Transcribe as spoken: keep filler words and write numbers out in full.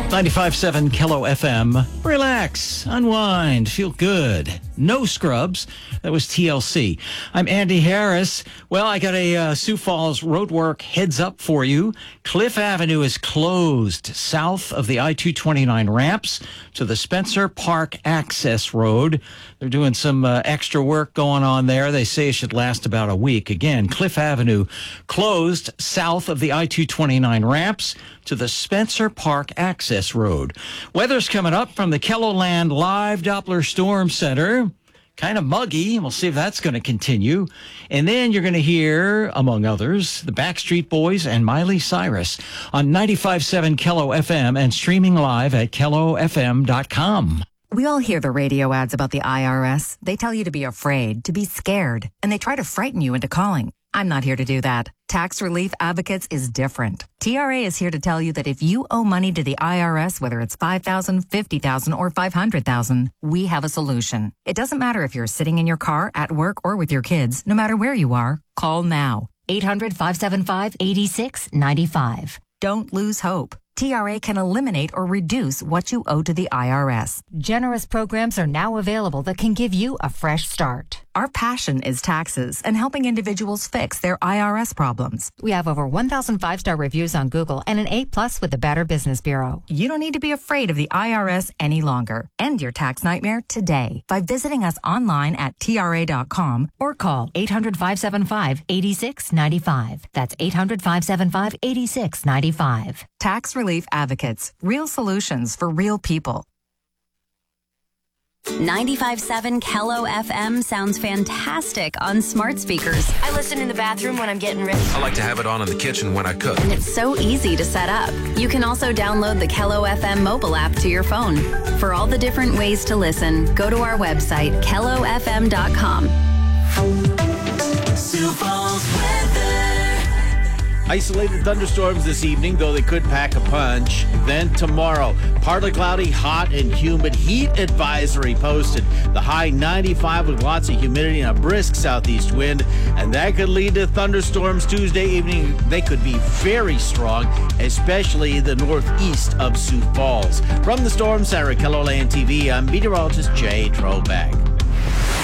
ninety-five point seven Kello F M. Relax, unwind, feel good. No scrubs. That was T L C. I'm Andy Harris. Well, I got a uh, Sioux Falls roadwork heads up for you. Cliff Avenue is closed south of the I two twenty-nine ramps to the Spencer Park Access Road. They're doing some uh, extra work going on there. They say it should last about a week. Again, Cliff Avenue closed south of the I two twenty-nine ramps to the Spencer Park Access Road. Weather's coming up from the KELOLAND Live Doppler Storm Center. Kind of muggy. We'll see if that's going to continue. And then you're going to hear, among others, the Backstreet Boys and Miley Cyrus on ninety-five point seven Kello F M and streaming live at kello f m dot com. We all hear the radio ads about the I R S. They tell you to be afraid, to be scared, and they try to frighten you into calling. I'm not here to do that. Tax Relief Advocates is different. T R A is here to tell you that if you owe money to the I R S, whether it's five thousand dollars, fifty thousand dollars, or five hundred thousand dollars, we have a solution. It doesn't matter if you're sitting in your car, at work, or with your kids. No matter where you are, call now. eight hundred, five seven five, eight six nine five. Don't lose hope. T R A can eliminate or reduce what you owe to the I R S. Generous programs are now available that can give you a fresh start. Our passion is taxes and helping individuals fix their I R S problems. We have over one thousand five-star reviews on Google and an A plus with the Better Business Bureau. You don't need to be afraid of the I R S any longer. End your tax nightmare today by visiting us online at T R A dot com or call eight hundred, five seven five, eight six nine five. That's eight hundred, five seven five, eight six nine five. Tax Relief Advocates. Real solutions for real people. ninety-five point seven Kello F M sounds fantastic on smart speakers. I listen in the bathroom when I'm getting ready. I like to have it on in the kitchen when I cook. And it's so easy to set up. You can also download the Kello F M mobile app to your phone. For all the different ways to listen, go to our website, kello f m dot com. Sioux Falls weather. Isolated thunderstorms this evening, though they could pack a punch. Then tomorrow, partly cloudy, hot and humid. Heat advisory posted. The high ninety-five with lots of humidity and a brisk southeast wind. And that could lead to thunderstorms Tuesday evening. They could be very strong, especially the northeast of Sioux Falls. From the Storm Center at KELOLAND T V, I'm meteorologist Jay Trobeck.